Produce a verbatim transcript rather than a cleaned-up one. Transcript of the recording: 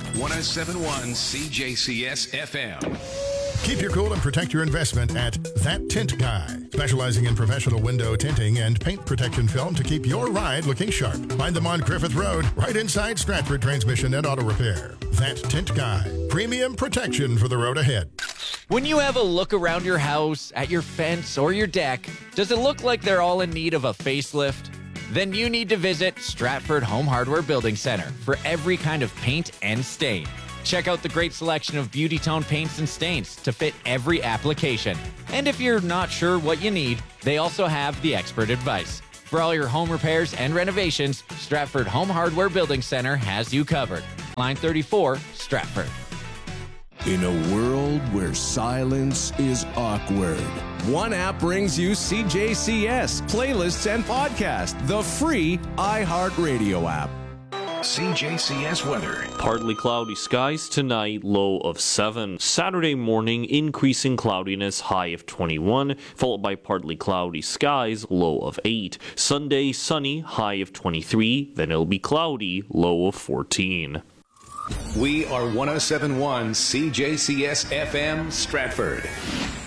one oh seven point one C J C S F M. Keep your cool and protect your investment at That Tint Guy, specializing in professional window tinting and paint protection film to keep your ride looking sharp. Find them on Griffith Road, right inside Stratford Transmission and Auto Repair. That Tint Guy, premium protection for the road ahead. When you have a look around your house, at your fence, or your deck, does it look like they're all in need of a facelift? Then you need to visit Stratford Home Hardware Building Center for every kind of paint and stain. Check out the great selection of Beauty Tone paints and stains to fit every application. And if you're not sure what you need, they also have the expert advice. For all your home repairs and renovations, Stratford Home Hardware Building Center has you covered. Line thirty-four, Stratford. In a world where silence is awkward, one app brings you C J C S, playlists, and podcasts, the free iHeartRadio app. C J C S weather. Partly cloudy skies tonight, low of seven. Saturday morning, increasing cloudiness, high of twenty-one, followed by partly cloudy skies, low of eight. Sunday, sunny, high of twenty-three, then it'll be cloudy, low of fourteen. We are one oh seven point one C J C S F M Stratford.